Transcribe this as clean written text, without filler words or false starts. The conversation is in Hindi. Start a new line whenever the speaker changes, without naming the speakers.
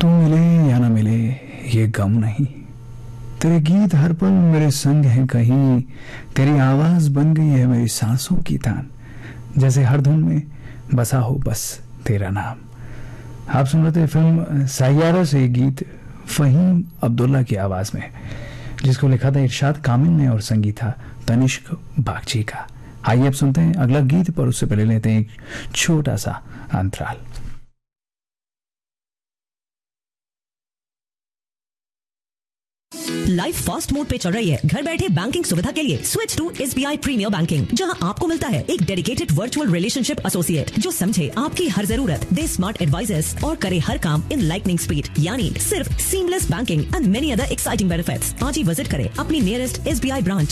तुम मिले या ना मिले ये गम नहीं, तेरे गीत हर पल मेरे संग हैं कहीं, तेरी आवाज बन गई है मेरी सांसों की तान, जैसे हर धुन में बसा हो बस तेरा नाम। आप सुन रहे थे फिल्म सैयारा से गीत फहीम अब्दुल्ला की आवाज में, जिसको लिखा था इरशाद कामिल ने और संगीत था तनिष्क बागची का। आइए अब सुनते हैं अगला गीत, पर उससे पहले लेते हैं एक छोटा सा अंतराल।
लाइफ फास्ट मोड पे चल रही है। घर बैठे बैंकिंग सुविधा के लिए switch to SBI premiere banking, जहां आपको मिलता है एक डेडिकेटेड वर्चुअल रिलेशनशिप एसोसिएट जो समझे आपकी हर जरूरत, दे स्मार्ट एडवाइजर्स और करे हर काम इन लाइटनिंग स्पीड, यानी सिर्फ seamless banking and many other exciting benefits. आज ही विजिट करें अपनी नियरेस्ट SBI ब्रांच।